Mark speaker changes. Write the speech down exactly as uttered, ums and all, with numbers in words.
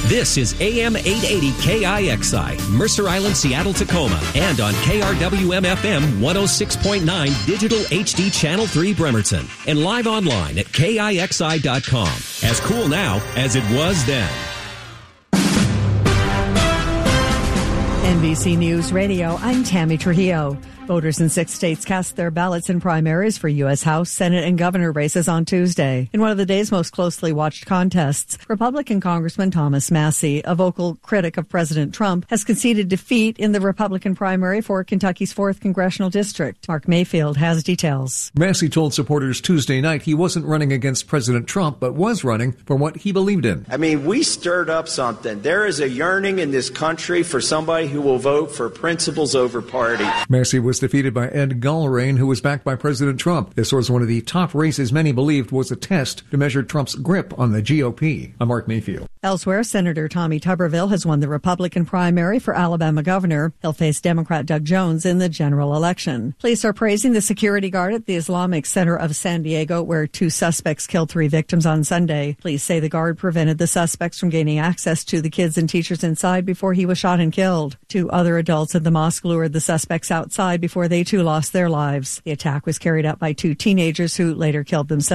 Speaker 1: This is A M eight eighty K I X I, Mercer Island, Seattle, Tacoma, and on K R W M F M one oh six point nine Digital H D Channel three Bremerton, and live online at K I X I dot com. As cool now as it was then.
Speaker 2: N B C News Radio, I'm Tammy Trujillo. Voters in six states cast their ballots in primaries for U S House, Senate, and governor races on Tuesday. In one of the day's most closely watched contests, Republican Congressman Thomas Massie, a vocal critic of President Trump, has conceded defeat in the Republican primary for Kentucky's fourth Congressional District. Mark Mayfield has details.
Speaker 3: Massie told supporters Tuesday night he wasn't running against President Trump, but was running for what he believed in.
Speaker 4: I mean, we stirred up something. There is a yearning in this country for somebody who will vote for principles over party.
Speaker 3: Massie was defeated by Ed Gallrein, who was backed by President Trump. This was one of the top races many believed was a test to measure Trump's grip on the G O P. I'm Mark Mayfield.
Speaker 2: Elsewhere, Senator Tommy Tuberville has won the Republican primary for Alabama governor. He'll face Democrat Doug Jones in the general election. Police are praising the security guard at the Islamic Center of San Diego, where two suspects killed three victims on Sunday. Police say the guard prevented the suspects from gaining access to the kids and teachers inside before he was shot and killed. Two other adults at the mosque lured the suspects outside before they too lost their lives. The attack was carried out by two teenagers who later killed themselves.